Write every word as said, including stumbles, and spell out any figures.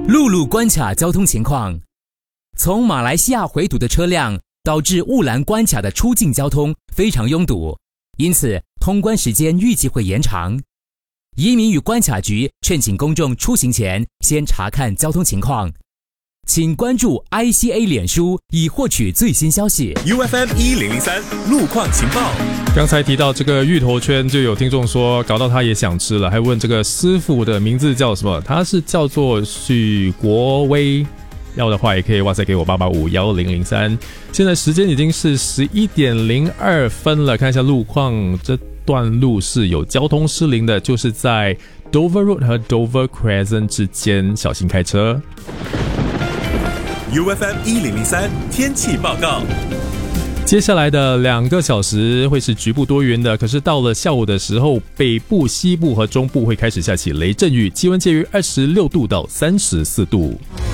陆路关卡交通情况，从马来西亚回堵的车辆导致雾兰关卡的出境交通非常拥堵，因此通关时间预计会延长。移民与关卡局劝请公众出行前先查看交通情况。请关注 I C A 脸书以获取最新消息。 U F M 一零零三路况情报。 刚才提到这个芋头圈，就有听众说搞到他也想吃了，还问这个师傅的名字叫什么？他是叫做许国威。要的话也可以哇塞给我八八五一零零三。现在时间已经是十一点零二分了，看一下路况，这段路是有交通失灵的，就是在 Dover Road 和 Dover Crescent 之间，小心开车。 U F M 一零零三天气报告。 接下来的两个小时会是局部多云的，可是到了下午的时候，北部、西部和中部会开始下起雷阵雨，气温介于二十六度到三十四度。